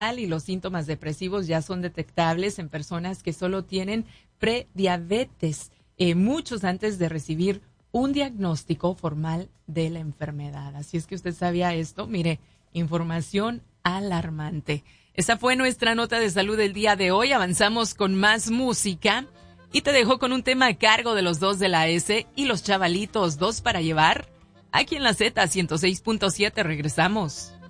y los síntomas depresivos ya son detectables en personas que solo tienen prediabetes, muchos antes de recibir un diagnóstico formal de la enfermedad. Así es que usted sabía esto, mire, información alarmante. Esa fue nuestra nota de salud del día de hoy. Avanzamos con más música y te dejo con un tema a cargo de los dos de la S y los chavalitos, dos para llevar. Aquí en la Z 106.7 regresamos.